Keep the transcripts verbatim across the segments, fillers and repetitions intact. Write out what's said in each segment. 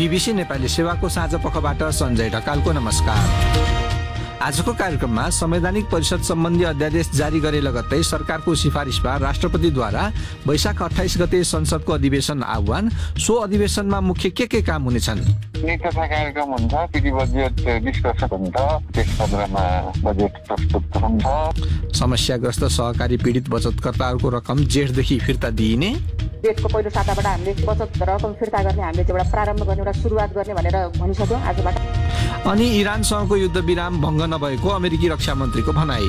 BBC Nepali सेवाको साँझ पखबाट सञ्जय ढकालको नमस्कार। आजको कार्यक्रममा संवैधानिक परिषद सम्बन्धी अध्यादेश जारी गरे लगत्तै सरकारको सिफारिसमा राष्ट्रपतिद्वारा वैशाख अट्ठाइस गते संसदको अधिवेशन आह्वान, सो अधिवेशनमा मुख्य के के काम हुनेछन्? नीति तथा कार्यक्रम हुन्छ, पिडी बजेट डिस्कसन हुन्छ, त्यस सदनमा बजेट प्रस्तुत हुन्छ। समस्याग्रस्त सहकारी पीडित बचतकर्ताहरूको रकम जेठदेखि फिर्ता दिइने, जेठको पहिलो साताबाट हामीले बचत रकम फिर्ता गर्ने हामीले चाहिँ एउटा प्रारम्भ गर्ने एउटा सुरुवात गर्ने भनेर भनिसक्यौँ आजबाट। अनि इरानसँगको युद्ध विराम भङ्ग नभएको अमेरिकी रक्षा मन्त्रीको भनाई।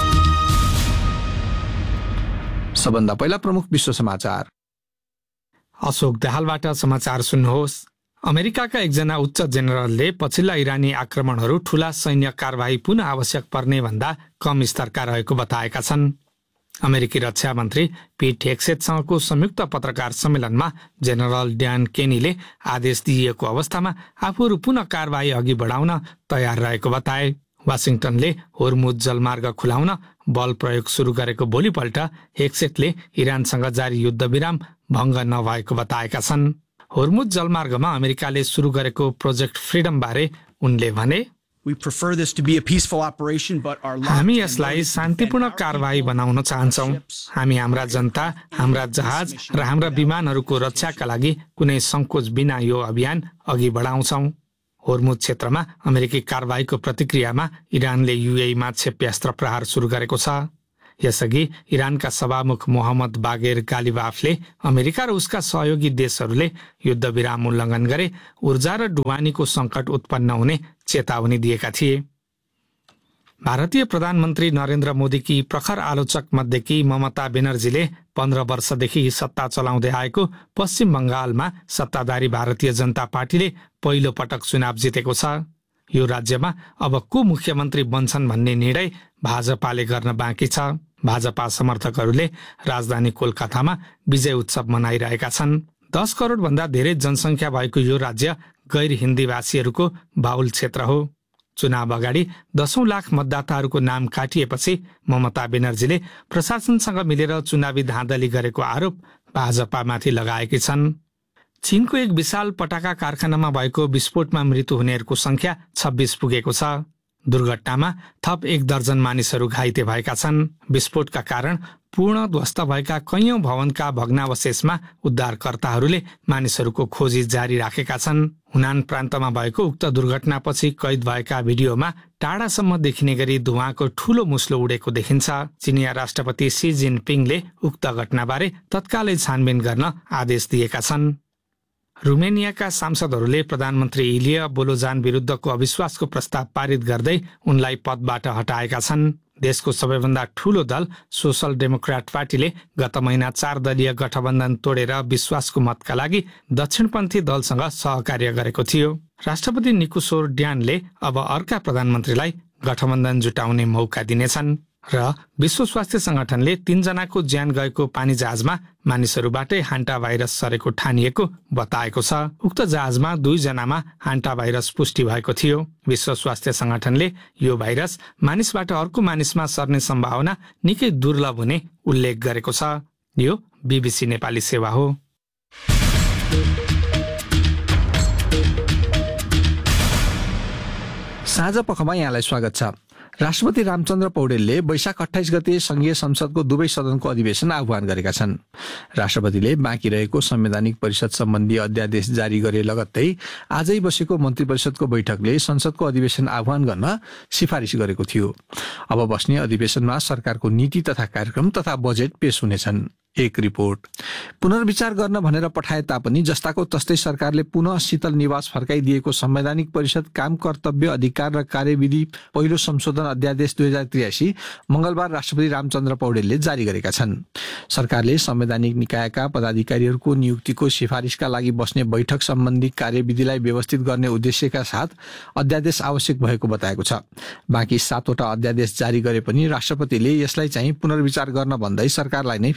सबभन्दा पहिला प्रमुख विश्व समाचार। अशोक दाहालबाट समाचार सुन्नुहोस्। अमेरिकाका एकजना उच्च जेनरलले पछिल्ला इरानी आक्रमणहरू ठूला सैन्य कारबाही पुनः आवश्यक पर्ने भन्दा कम स्तरका रहेको बताएका छन्। अमेरिकी रक्षा मन्त्री पिट हेक्सेटसँगको संयुक्त पत्रकार सम्मेलनमा जेनरल ड्यान केनीले आदेश दिइएको अवस्थामा आफूहरू पुनः कारबाही अघि बढाउन तयार रहेको बताए। वाशिंटनले होर्मुज जलमार्ग खुलाउन बल प्रयोग सुरु गरेको भोलिपल्ट हेक्सेटले इरानसँग जारी युद्ध विराम भङ्ग नभएको बताएका छन्। होर्मुज जलमार्गमा अमेरिकाले सुरु गरेको प्रोजेक्ट फ्रिडम बारे उनले भने, हामी यसलाई शान्तिपूर्ण कारबाही बनाउन चाहन्छौँ। हामी हाम्रा जनता, हाम्रा जहाज र हाम्रा विमानहरूको रक्षाका लागि कुनै सङ्कोच बिना यो अभियान अघि बढाउँछौँ। होर्मुज क्षेत्रमा अमेरिकी कारबाहीको प्रतिक्रियामा इरानले युएईमा क्षेप्यास्त्र प्रहार सुरु गरेको छ। यसअघि इरानका सभामुख मोहम्मद बागेर गालिबाफले अमेरिका र उसका सहयोगी देशहरूले युद्ध विराम उल्लङ्घन गरे ऊर्जा र ढुवानीको सङ्कट उत्पन्न हुने चेतावनी दिएका थिए। भारतीय प्रधानमन्त्री नरेन्द्र मोदीकी प्रखर आलोचक मध्येकी ममता बेनर्जीले पन्ध्र वर्षदेखि सत्ता चलाउँदै आएको पश्चिम बङ्गालमा सत्ताधारी भारतीय जनता पार्टीले पहिलो पटक चुनाव जितेको छ। यो राज्यमा अब को मुख्यमन्त्री बन्छन् भन्ने निर्णय भाजपाले गर्न बाँकी छ। भाजपा समर्थकहरूले राजधानी कोलकातामा विजय उत्सव मनाइरहेका छन्। दस करोड भन्दा धेरै जनसङ्ख्या भएको यो राज्य गैर हिन्दी भाषीहरूको बाहुल क्षेत्र हो। चुनाव अगाडि दशौं लाख मतदाताहरूको नाम काटिएपछि ममता बेनर्जीले प्रशासनसँग मिलेर चुनावी धाँधली गरेको आरोप भाजपामाथि लगाएकी छन्। चीनको एक विशाल पटाका कारखानामा भएको विस्फोटमा मृत्यु हुनेहरूको संख्या छब्बीस पुगेको छ। दुर्घटनामा थप एक दर्जन मानिसहरू घाइते भएका छन्। विस्फोटका कारण पूर्ण ध्वस्त भएका कैयौं भवनका भग्नावशेषमा उद्धारकर्ताहरूले मानिसहरूको खोजी जारी राखेका छन्। हुनान प्रान्तमा भएको उक्त दुर्घटनापछि कैद भएका भिडियोमा टाढासम्म देखिने गरी धुवाँको ठूलो मुस्लो उडेको देखिन्छ। चिनिया राष्ट्रपति सी जिनपिङले उक्त घटनाबारे तत्कालै छानबिन गर्न आदेश दिएका छन्। रुमेनियाका सांसदहरूले प्रधानमन्त्री इलिया बोलोजान विरुद्धको अविश्वासको प्रस्ताव पारित गर्दै उनलाई पदबाट हटाएका छन्। देशको सबैभन्दा ठूलो दल सोसल डेमोक्रेट पार्टीले गत महिना चार दलीय गठबन्धन तोडेर विश्वासको मतका लागि दक्षिणपन्थी दलसँग सहकार्य गरेको थियो। राष्ट्रपति निकोसोर ड्यानले अब अर्का प्रधानमन्त्रीलाई गठबन्धन जुटाउने मौका दिनेछन् र विश्व स्वास्थ्य संगठनले तीनजनाको ज्यान गएको पानी जहाजमा मानिसहरूबाटै हान्टा भाइरस सरेको ठानिएको बताएको छ। उक्त जहाजमा दुईजनामा हान्टा भाइरस पुष्टि भएको थियो। विश्व स्वास्थ्य संगठनले यो भाइरस मानिसबाट अर्को मानिसमा सर्ने सम्भावना निकै दुर्लभ हुने उल्लेख गरेको छ। यो बीबीसी नेपाली सेवा हो। साँझ पखमा यहाँलाई स्वागत छ। राष्ट्रपति रामचन्द्र पौडेलले वैशाख अट्ठाइस गते संघीय संसदको दुवै सदनको अधिवेशन आह्वान गरेका छन्। राष्ट्रपतिले बाँकी रहेको संवैधानिक परिषद सम्बन्धी अध्यादेश जारी गरे लगत्तै आजै बसेको मन्त्री परिषदको बैठकले संसदको अधिवेशन आह्वान गर्न सिफारिस गरेको थियो। अब बस्ने अधिवेशनमा सरकारको नीति तथा कार्यक्रम तथा बजेट पेश हुनेछन्। एक रिपोर्ट। पुनर्विचार गर्न भनेर पठाए तापनि जस्ताको तस्तै सरकारले पुनः शीतल निवास फर्काइदिएको संवैधानिक परिषद काम कर्तव्य अधिकार र कार्यविधि पहिलो संशोधन अध्यादेश दुई हजार त्रियासी मंगलबार राष्ट्रपति रामचन्द्र पौडेलले जारी गरेका छन्। सरकारले संवैधानिक निकायका पदाधिकारीहरूको नियुक्तिको सिफारिसका लागि बस्ने बैठक सम्बन्धी कार्यविधिलाई व्यवस्थित गर्ने उद्देश्यका साथ अध्यादेश आवश्यक भएको बताएको छ। बाँकी सातवटा अध्यादेश जारी गरे पनि राष्ट्रपतिले यसलाई चाहिँ पुनर्विचार गर्न भन्दै सरकारलाई नै फिर्ता पठाए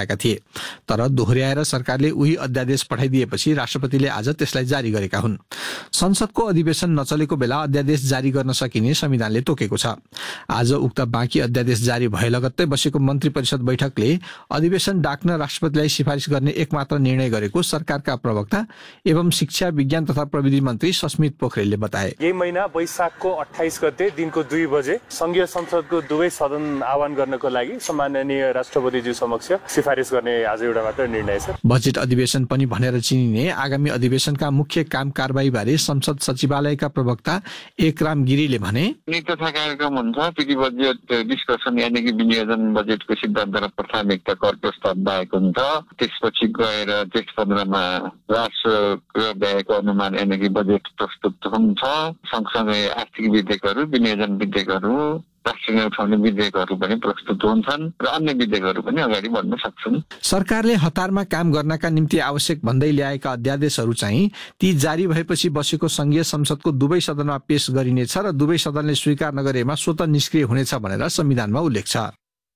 बताएका थिए। तर दोहोर्याएर सरकारले उही अध्यादेश पठाइदिएपछि राष्ट्रपतिले आज त्यसलाई जारी गरेका हुन्। संसदको अधिवेशन नचलेको बेला अध्यादेश जारी गर्न सकिने संविधानले तोकेको छ। आज उक्त बाँकी अध्यादेश जारी भए लगत्तै बसेको मन्त्री परिषद बैठकले अधिवेशन डाक्न राष्ट्रपतिलाई सिफारिस गर्ने एकमात्र निर्णय गरेको सरकारका प्रवक्ता एवं शिक्षा विज्ञान तथा प्रविधि मन्त्री सस्मित पोखरेलले बताए। यही महिना वैशाखको अट्ठाइस गते दिनको दुई बजे संघीय संसदको दुवै सदन आह्वान गर्नको लागि सम्माननीय राष्ट्रपतिज्यू समक्ष सिफारिस गर्ने आज एउटा मात्र निर्णय छ। बजेट अधिवेशन पनि भनेर चिनिने आगामी अधिवेशनका मुख्य काम कारबाही बारे संसद सचिवालयका प्रवक्ता एकराम गिरीले भने, नीति तथा कार्यक्रम हुन्छ, पिडी बजेट डिस्कसन यानि कि विनियोजन बजेटको सिद्धान्त र प्राथमिकता कर प्रस्ताव भएको हुन्छ। त्यसपछि गएर त्यस पन्ध्रमा राष्ट्र व्ययको अनुमान यानि कि बजेट प्रस्तुत हुन्छ। सँगसँगै आर्थिक विधेयकहरू, विनियोजन विधेयकहरू, राष्ट्रिय उठाउने विधेयकहरू पनि प्रस्तुत हुन्छन् र अन्य विधेयकहरू पनि अगाडि बढ्न सक्छन्। सरकारले हतारमा काम गर्नका निम्ति आवश्यक भन्दै ल्याएका अध्यादेशहरू चाहिँ ती जारी भएपछि बसेको संघीय संसदको दुवै सदनमा पेश गरिनेछ र दुवै सदनले स्वीकार नगरेमा स्वतः निष्क्रिय हुनेछ भनेर संविधानमा उल्लेख छ।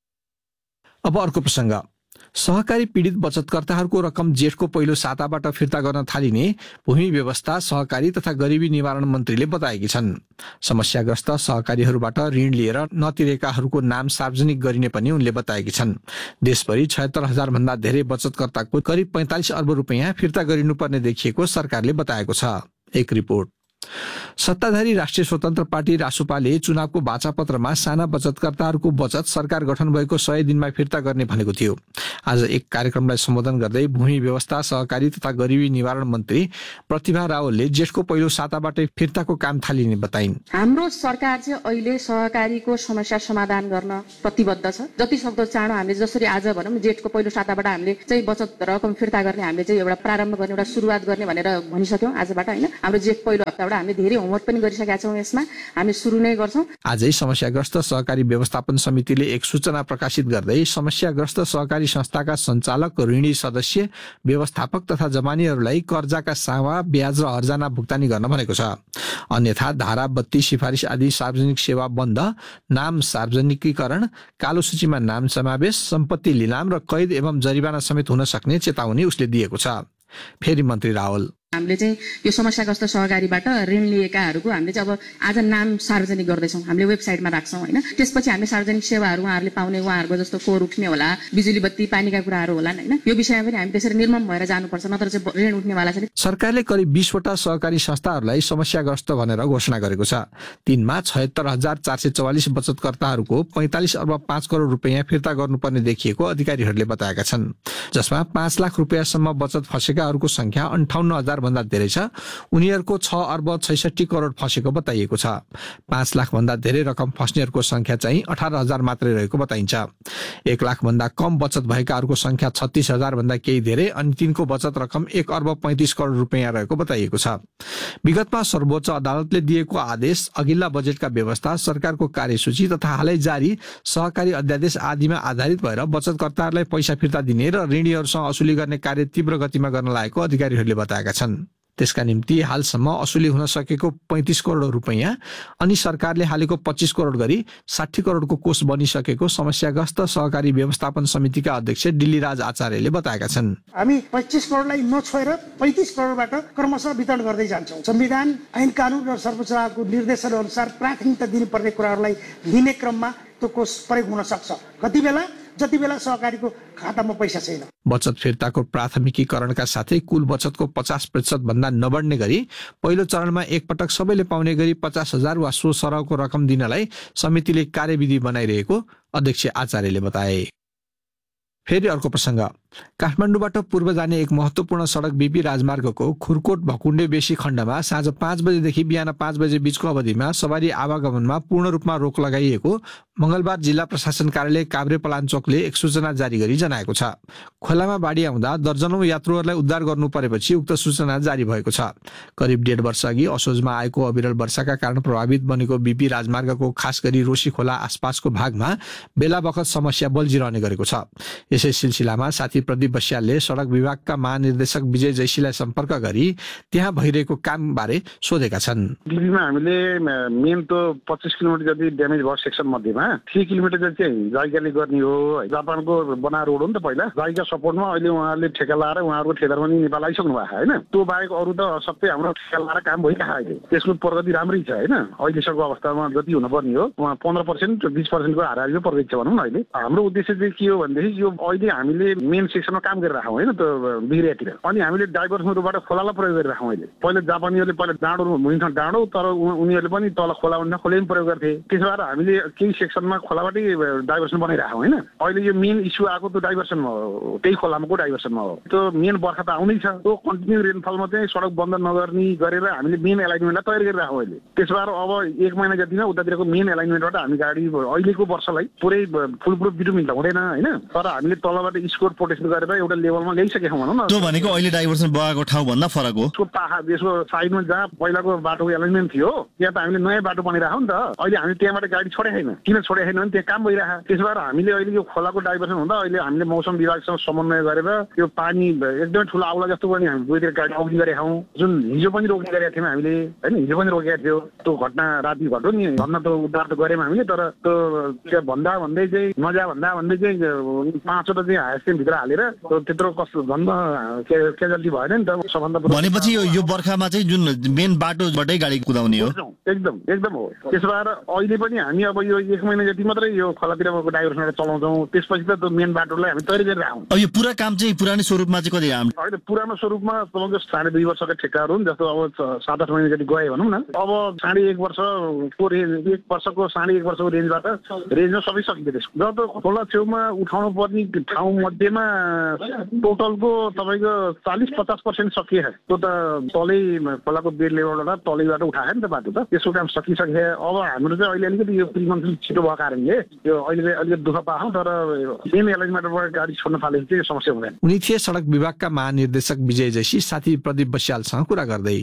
अब अर्को प्रसङ्ग, सहकारी पीडित बचतकर्ताहरूको रकम जेठको पहिलो साताबाट फिर्ता गर्न थालिने भूमि व्यवस्था, सहकारी तथा गरिबी निवारण मन्त्रीले बताएकी छन्। समस्याग्रस्त सहकारीहरूबाट ऋण लिएर नतिरेकाहरूको नाम सार्वजनिक गरिने पनि उनले बताएकी छन्। देशभरि छयत्तर हजार भन्दा धेरै बचतकर्ताको करिब पैंतालिस अर्ब रुपियाँ फिर्ता गरिनुपर्ने देखिएको सरकारले बताएको छ। एक रिपोर्ट। सत्ताधारी राष्ट्रिय स्वतन्त्र पार्टी रासुपाले चुनावको वाचापत्रमा साना बचतकर्ताहरूको बचत सरकार गठन भएको सय दिनमा फिर्ता गर्ने भनेको थियो। आज एक कार्यक्रमलाई सम्बोधन गर्दै भूमि व्यवस्था, सहकारी तथा गरिबी निवारण मन्त्री प्रतिभा रावलले जेठको पहिलो साताबाटै फिर्ताको काम थालिने बताइन्। हाम्रो सरकार चाहिँ अहिले सहकारीको समस्या समाधान गर्न प्रतिबद्ध छ। जति सक्दो चाँडो हामीले जसरी आज भनौँ जेठको पहिलो साताबाट हामीले चाहिँ बचत रकम फिर्ता गर्ने हामीले चाहिँ एउटा प्रारम्भ गर्ने एउटा सुरुवात गर्ने भनेर भनिसक्यौँ आजबाट होइन। हाम्रो जेठ पहिलो हप्ताबाट हामीले धेरै होमवर्क पनि गरिसकेका छौँ। यसमा हामी सुरु नै गर्छौँ। आजै समस्याग्रस्त सहकारी व्यवस्थापन समितिले एक सूचना प्रकाशित गर्दै समस्याग्रस्त सहकारी संस्थाका सञ्चालक, ऋणी सदस्य, व्यवस्थापक तथा जमानीहरूलाई कर्जाका सावा, ब्याज र हर्जाना भुक्तानी गर्न भनेको छ। अन्यथा धारा बत्तीस सिफारिस आदि सार्वजनिक सेवा बन्द, नाम सार्वजनिकीकरण, कालो सूचीमा नाम समावेश, सम्पत्ति लिलाम र कैद एवं जरिवाना समेत हुन सक्ने चेतावनी उसले दिएको छ। फेरि मन्त्री रावल, हामीले चाहिँ यो समस्याग्रस्त सहकारीबाट ऋण लिएकाहरूको हामीले चाहिँ अब आज नाम सार्वजनिक गर्दैछौँ, हामीले वेबसाइटमा राख्छौँ होइन। त्यसपछि हामीले सार्वजनिक सेवाहरू उहाँहरूले पाउने, उहाँहरूको जस्तो कोर उठ्ने होला, बिजुली बत्ती पानीका कुराहरू होला होइन। यो विषयमा पनि हामी त्यसरी निर्मम भएर जानुपर्छ, नत्र चाहिँ ऋण उठ्नेवाला चाहिँ। सरकारले करिब बीसवटा सहकारी संस्थाहरूलाई समस्याग्रस्त भनेर घोषणा गरेको छ। तिनमा छयत्तर हजार चार सय चौवालिस बचतकर्ताहरूको पैंतालिस अर्ब पाँच करोड रुपियाँ फिर्ता गर्नुपर्ने देखिएको अधिकारीहरूले बताएका छन्, जसमा पाँच लाख रुपियाँसम्म बचत फँसेकाहरूको संख्या अन्ठाउन्न हजार भन्दा धेरै छ। उनीहरूको छ अर्ब छैसठी करोड फँसेको बताइएको छ। पाँच लाख भन्दा धेरै रकम फस्नेहरूको संख्या चाहिँ अठार हजार मात्रै रहेको बताइन्छ। एक लाख भन्दा कम बचत भएकाहरूको संख्या छत्तीस हजार भन्दा केही धेरै अनि तिनको बचत रकम एक अर्ब पैंतिस करोड रुपियाँ रहेको बताइएको छ। विगतमा सर्वोच्च अदालतले दिएको आदेश, अघिल्ला बजेटका व्यवस्था, सरकारको कार्यसूची तथा हालै जारी सहकारी अध्यादेश आदिमा आधारित भएर बचतकर्ताहरूलाई पैसा फिर्ता दिने र ऋणीहरूसँग असुली गर्ने कार्य तीव्र गतिमा गर्न लागेको अधिकारीहरूले बताएका छन्। त्यसका निम्ति हालसम्म असुली हुन सकेको पैंतिस करोड रुपियाँ अनि सरकारले हालेको पच्चीस करोड गरी साठी करोडको कोष बनिसकेको समस्याग्रस्त सहकारी व्यवस्थापन समितिका अध्यक्ष डिल्लीराज आचार्यले बताएका छन्। हामी पच्चीस करोडलाई नछोएर पैंतिस करोडबाट क्रमशः वितरण गर्दै जान्छौँ। संविधान, ऐन कानून र सर्वोच्च अदालतको निर्देशन अनुसार प्राथमिकता दिनुपर्ने कुराहरूलाई दिने क्रममा त्यो कोष प्रयोग हुन सक्छ। कति बेला जति बेला सहकारीको खातामा पैसा छैन। बचत फिर्ताको प्राथमिकीकरणका साथै कुल बचतको पचास प्रतिशत भन्दा नबढ्ने गरी पहिलो चरणमा एकपटक सबैले पाउने गरी पचास हजार वा सो सरहको रकम दिनलाई समितिले कार्यविधि बनाइरहेको अध्यक्ष आचार्यले बताए। फेरि अर्को प्रसङ्ग, काठमाडौँबाट पूर्व जाने एक महत्त्वपूर्ण सडक बीपी राजमार्गको खुरकोट भकुण्डे बेसी खण्डमा साँझ पाँच बजेदेखि बिहान पाँच बजे बीचको अवधिमा सवारी आवागमनमा पूर्ण रूपमा रोक लगाइएको मंगलबार जिल्ला प्रशासन कार्यालय काभ्रे पलाञ्चोकले एक सूचना जारी गरी जनाएको छ। खोलामा बाढी आउँदा दर्जनौं यात्रुहरूलाई उद्धार गर्नु परेपछि उक्त सूचना जारी भएको छ। करिब डेढ वर्ष अघि असोजमा आएको अविरल वर्षाका कारण प्रभावित बनेको बीपी राजमार्गको खास गरी रोशी खोला आसपासको भागमा बेला बखत समस्या बल्झिरहने गरेको छ। यसै सिलसिलामा साथी साथी प्रदीप बस्यालले सडक विभागका महानिर्देशक विजय जैसीलाई सम्पर्क गरी त्यहाँ भइरहेको काम बारे सोधेका छन्। दिल्लीमा हामीले मेन त पच्चिस किलोमिटर जति ड्यामेज भयो सेक्सन मध्येमा थ्री किलोमिटर जति चाहिँ जायगाले गर्ने हो। जापानको बना रोड हो नि त पहिला, जायगा सपोर्टमा अहिले उहाँहरूले ठेका लाएर उहाँहरूको ठेकेदार पनि नेपाल आइसक्नु भएको होइन। त्यो बाहेक अरू त सबै हाम्रो ठेका लाएर काम भइरहेको अहिले, त्यसको प्रगति राम्रै छ होइन। अहिलेसम्मको अवस्थामा जति हुनुपर्ने हो उहाँ पन्ध्र पर्सेन्ट बिस पर्सेन्टको हाराहारी पर्दैछ भनौँ न। अहिले हाम्रो उद्देश्य चाहिँ के हो भनेदेखि यो अहिले हामीले मेन सेक्सनमा काम गरिरहेको होइन त बिग्रियातिर, अनि हामीले डाइभर्सनहरूबाट खोलालाई प्रयोग गरिरहेको अहिले। पहिला जापानीहरूले पहिला डाँडो हुन्छ डाँडो, तर उनीहरूले पनि तल खोला हुन्छ खोला पनि प्रयोग गर्थे। त्यसो भएर हामीले केही सेक्सनमा खोलाबाटै डाइभर्सन बनाइरहेको होइन। अहिले यो मेन इस्यु आएको त्यो डाइभर्सनमा हो, त्यही खोलामाको डाइभर्सनमा हो। त्यो मेन बर्खा त आउँदैछ, त्यो कन्टिन्यू रेनफलमा चाहिँ सडक बन्द नगर्ने गरेर हामीले मेन एलाइनमेन्टलाई तयार गरिरहेको अहिले। त्यसो भएर अब एक महिना जतिमा उतातिरको मेन एलाइनमेन्टबाट हामी गाडी अहिलेको वर्षलाई पुरै फुल प्रुफ बिटुमिन त हुँदैन होइन, तर हामीले तलबाट स्कोर प्रोटेक्सन गरेर एउटा लेभलमा ल्याइसकेका छौँ भनौँ न। त्यो भनेको अहिले डाइभर्सन भएको ठाउँ भन्दा फरक हो। त्यसको पाहा त्यसको साइडमा जहाँ पहिलाको बाटोको एलाइनमेन्ट थियो त्यहाँ त हामीले नयाँ बाटो बनिरहेको नि त। अहिले हामी त्यहाँबाट गाडी छोडेको छैन, किन छोडेको छैन भने त्यहाँ काम भइरहेको। त्यसो भएर हामीले अहिले यो खोलाको डाइभर्सन हुँदा अहिले हामीले मौसम विभागसँग समन्वय गरेर यो पानी एकदमै ठुलो आउला जस्तो पनि हामी दुईतिर गाडी रोक्ने गरेका छौँ। जुन हिजो पनि रोक्ने गरेका थियौँ हामीले होइन, हिजो पनि रोकेका थियो। त्यो घटना राति घट्यो नि, घटना त उद्धार त गऱ्यौँ हामीले, तर त्यो भन्दा भन्दै चाहिँ नजा भन्दा भन्दै चाहिँ पाँचवटा चाहिँ हाइस्टेमभित्र हालेर त्यत्रो कस्तो झन् क्याजुअल्टी भएन नि त। सबभन्दा भनेपछि यो बर्खामा चाहिँ जुन मेन बाटोबाटै गाडी कुदाउने हो। एकदम एकदम हो। त्यसो भएर अहिले पनि हामी अब यो एक महिना जति मात्रै यो खोलातिरको डाइभर्सनबाट चलाउँछौँ, त्यसपछि त त्यो मेन बाटोलाई हामी तयारी गरेर आउँ। अब यो पुरा काम चाहिँ पुरानो स्वरूपमा चाहिँ कति हामी अहिले पुरानो स्वरूपमा तपाईँको साढे दुई वर्षका ठेक्काहरू हुन्, जस्तो अब सात आठ महिना जति गए भनौँ न। अब साढे एक वर्षको रेन्ज एक वर्षको साढे एक वर्षको रेन्जबाट रेन्जमा सबै सकिन्छ। त्यसको जब खोला छेउमा उठाउनु पर्ने ठाउँ मध्येमा टोटलको तपाईँको चालिस पचास पर्सेन्ट सकिए त्यो त तलै खोलाको बेड लेभलबाट तलैबाट उठायो नि त बाटो त, त्यसको काम सकिसके। अब हाम्रो चाहिँ अहिले अलिकति यो प्रिकन्सन छिटो भएको कारणले यो अहिले चाहिँ अलिकति दुःख पाछौँ, तर मेन एलाइनमेन्टबाट गाडी छोड्न थालेपछि चाहिँ यो समस्या हुँदैन। उनी थिए सडक विभागका महानिर्देशक विजय जैसी साथी प्रदीप बस्यालसँग कुरा गर्दै।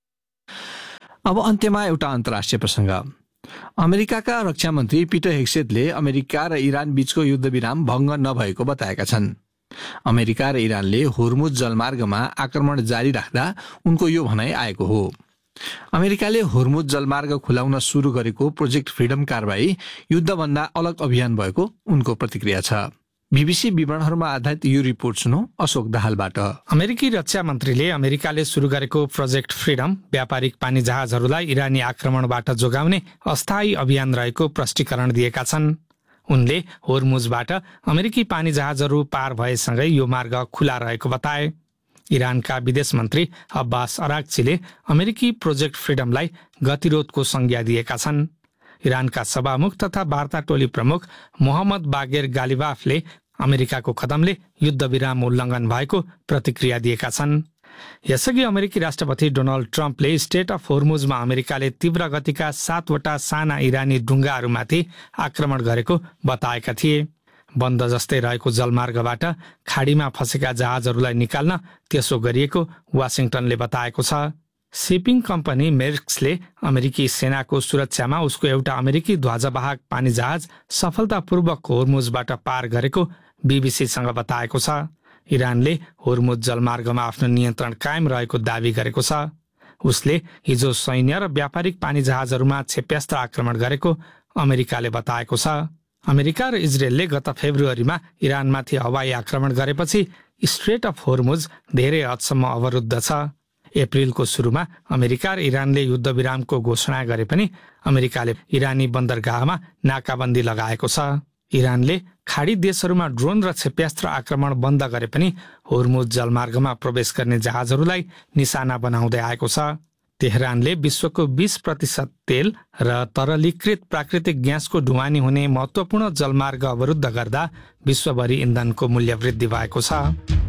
अब अन्त्यमा एउटा अन्तर्राष्ट्रिय प्रसङ्ग। अमेरिकाका रक्षा मन्त्री पिटर हेग्सेटले अमेरिका र इरान बीचको युद्धविराम भङ्ग नभएको बताएका छन्। अमेरिका र इरानले होर्मुज जलमार्गमा आक्रमण जारी राख्दा उनको यो भनाइ आएको हो। अमेरिकाले होर्मुज जलमार्ग खुलाउन सुरु गरेको प्रोजेक्ट फ्रिडम कारबाही युद्धभन्दा अलग अभियान भएको उनको प्रतिक्रिया छ। बीबीसी विवरणहरूमा आधारित यो रिपोर्ट सुनौ अशोक दाहालबाट। अमेरिकी रक्षा मन्त्रीले अमेरिकाले सुरु गरेको प्रोजेक्ट फ्रिडम व्यापारिक पानी जहाजहरूलाई इरानी आक्रमणबाट जोगाउने अस्थायी अभियान रहेको प्रष्टीकरण दिएका छन्। उनले होर्मुजबाट अमेरिकी पानी जहाजहरू पार भएसँगै यो मार्ग खुला रहेको बताए। इरानका विदेश मन्त्री अब्बास अराक्चीले अमेरिकी प्रोजेक्ट फ्रिडमलाई गतिरोधको संज्ञा दिएका छन्। इरानका सभामुख तथा वार्ता टोली प्रमुख मोहम्मद बागेर गालिबाफले अमेरिकाको कदमले युद्धविराम उल्लङ्घन भएको प्रतिक्रिया दिएका छन्। यसअघि अमेरिकी राष्ट्रपति डोनाल्ड ट्रम्पले स्टेट अफ होर्मुजमा अमेरिकाले तीव्र गतिका सातवटा साना इरानी डुङ्गाहरूमाथि आक्रमण गरेको बताएका थिए। बन्द जस्तै रहेको जलमार्गबाट खाडीमा फँसेका जहाजहरूलाई निकाल्न त्यसो गरिएको वासिङटनले बताएको छ। सिपिङ कम्पनी मेर्क्सले अमेरिकी सेनाको सुरक्षामा उसको एउटा अमेरिकी ध्वजवाहक पानी जहाज सफलतापूर्वक होर्मुजबाट पार गरेको बीबीसीसँग बताएको छ। इरानले होर्मुज जलमार्गमा आफ्नो नियन्त्रण कायम रहेको दावी गरेको छ। उसले हिजो सैन्य र व्यापारिक पानी जहाजहरूमा क्षेप्यास्त्र आक्रमण गरेको अमेरिकाले बताएको छ। अमेरिका र इजरायलले गत फेब्रुअरीमा इरानमाथि हवाई आक्रमण गरेपछि स्ट्रेट अफ होर्मुज धेरै हदसम्म अवरुद्ध छ। अप्रिलको सुरुमा अमेरिका र इरानले युद्धविरामको घोषणा गरे पनि अमेरिकाले इरानी बन्दरगाहमा नाकाबन्दी लगाएको छ। इरानले खाडी देशहरूमा ड्रोन र क्षेप्यास्त्र आक्रमण बन्द गरे पनि होर्मुज जलमार्गमा प्रवेश गर्ने जहाजहरूलाई निशाना बनाउँदै आएको छ। तेहरानले विश्वको बीस प्रतिशत तेल र तरलीकृत प्राकृतिक ग्यासको ढुवानी हुने महत्त्वपूर्ण जलमार्ग अवरुद्ध गर्दा विश्वभरि इन्धनको मूल्य वृद्धि भएको छ।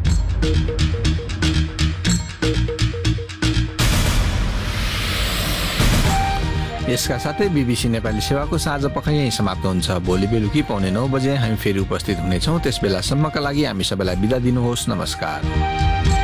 यसका साथै बीबीसी नेपाली सेवाको साँझ पख यही समाप्त हुन्छ। भोलि बेलुकी पौने नौ बजे हामी फेरि उपस्थित हुनेछौँ। त्यस बेलासम्मका लागि हामी सबैलाई बिदा दिनुहोस्। नमस्कार।